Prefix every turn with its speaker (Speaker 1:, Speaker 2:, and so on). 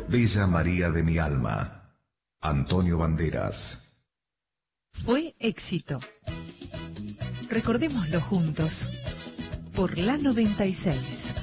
Speaker 1: Bella María de mi alma. Antonio Banderas.
Speaker 2: Fue éxito. Recordémoslo juntos. Por la 96.